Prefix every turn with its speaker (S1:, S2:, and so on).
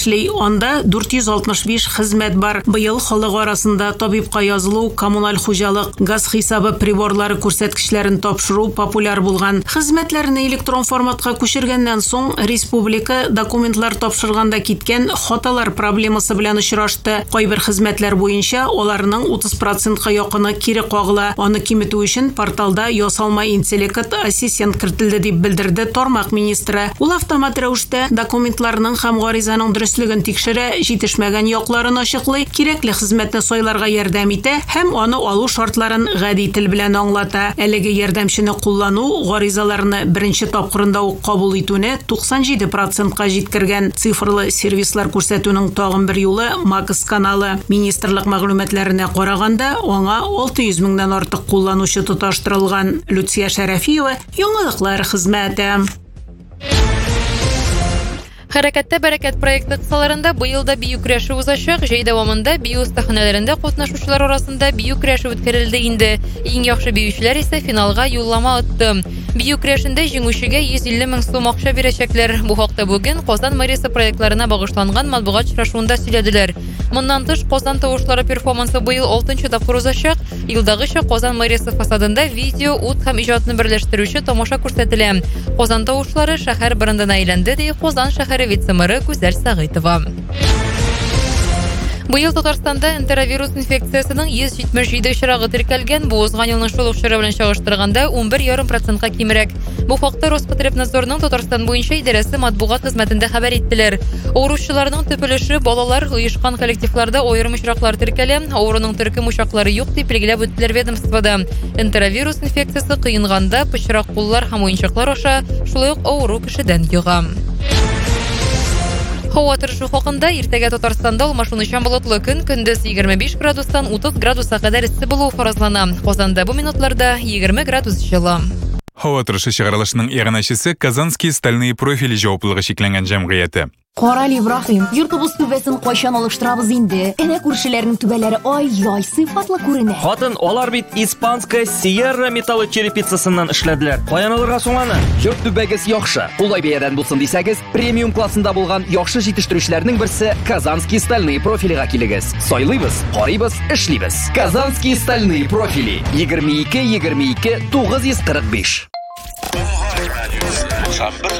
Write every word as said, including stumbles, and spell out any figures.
S1: эшли. Анда дүрт йөз алтмыш биш хезмәт бар. Быел халык арасында табибка язылу, коммуналь хуҗалык, газ хисабы приборлары күрсәткечләрен тапшыру популяр булган. Хезмәтләрне электрон форматка күчергәннән соң республика документлар тапшырганда киткән хаталар проблемасы белән очрашты. Кайбер хезмәтләр буенча аларның утыз процентка якыны кире кагыла. Аны киметү өчен порталда ясалма интеллект ассистент кертелде дип белдерде тармак министры. Ул автомат рәвештә документларның һәм гаризаның дөрестлеген тикшерә, җитешмәгән якларын ачыклый, кирәкле хезмәтне сайларга ярдәм итә һәм аны алу шартларын гади тел белән аңлата. Әлеге ярдәмчене куллану гаризаларны беренче тапкырында ук кабул итүне туксан җиде процентка җиткергән. Цифрлы сервислар күрсәтүнең тагын бер юлы Макс каналы. Министрлык мәгълүматларына караганда, аңа алты йөз меңнән артык кулланучы тоташтырылган. Люция Шәрәфиева, Яңалыклар хезмәте.
S2: Хәрәкәттә бәрәкәт проекты кысаларында быел да бию көрәше узачак. Җәй дәвамында бию остаханәләрендә катнашучылар арасында бию көрәше үткәрелде инде. Иң яхшы биючеләр исә финалга юллама отты. Бию көрәшендә җиңүчегә йөз илле мең сум акча бирәчәкләр. Бу хакта бүген Казан мэриясе проектларына багышланган матбугат очрашуында сөйләделәр. Моннан тыш Казан тавышлары перформансы быел алтынчы тапкыр узачак. Елдагыча Казан мэриясе фасадында видео, ут һәм иҗатны берләштерүче тамаша күрсәтелә. Казан тавышлары шәһәр брендына әйләнде ди Казан шәһәре вице-мэры Гүзәл Сәгыйтова. Быел Татарстанда энтеровирус инфекциясының йөз җитмеш җиде очрагы теркәлгән. Бу узган елның шул ук чоры белән чагыштырганда он бер ярым процентка кимрәк. Бу хакта Роспотребнадзорның Татарстан буенча идарәсе матбугат хезмәтендә хәбәр иттеләр. Авыручыларның төп өлеше балалар, оешкан коллективларда аерым очраклар теркәлә. Авыруның төркем учаклары юк дип билгеләп үттеләр ведомствода. Энтеровирус инфекциясе кыенганда пычрак куллар һәм уенчыклар аша шулай ук авыру кешедән йога. Һава торышы хакында иртәгә Татарстанда алмашынучан болытлы көн, көндез егерме биш градустан утыз градуска кадәр эссе булуы фаразлана. Казанда бу минутларда егерме градус җылы.
S3: Һава торышы чыгарылышының иганәчесе Казанские стальные профили җаваплылыгы шикләнгән җәмгыяте.
S4: Карали Ибраһим, йортыбыз түбәсен кайчан алыштырабыз инде? Әнә күршеләрнең түбәләре ай-яй сыйфатлы күренә.
S5: Хатын, алар бит испанская Sierra металлы черепицасыннан эшләделәр. Каян алырга соң аны?
S6: Йорт түбәгез яхшы. Улай бәядән булсын дисәгез, премиум классында булган яхшы җитештерүчләрнең берсе Казанские стальные профилига килегез. Сайлыйбыз, карыйбыз, эшлибез. Казанские стальные профили. егерме ике егерме ике тугыз йөз кырык биш.